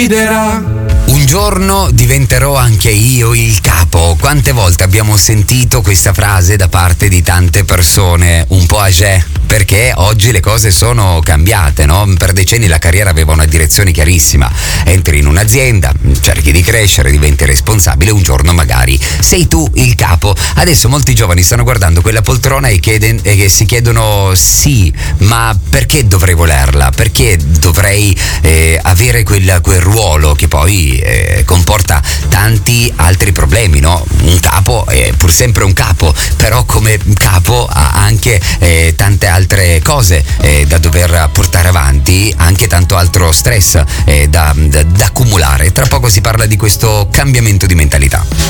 Un giorno diventerò anche io il capo. Quante volte abbiamo sentito questa frase da parte di tante persone un po' âgé, perché oggi le cose sono cambiate, no? Per decenni la carriera aveva una direzione chiarissima. Entri in un'azienda, cerchi di crescere, diventi responsabile, un giorno magari sei tu il capo. Adesso molti giovani stanno guardando quella poltrona e si chiedono: sì, ma perché dovrei volerla? Perché dovrei avere quel ruolo che poi comporta tanti altri problemi, no? Un capo è pur sempre un capo, però come capo ha anche tante altre cose da dover portare avanti, anche tanto altro stress da accumulare. Tra poco si parla di questo cambiamento di mentalità.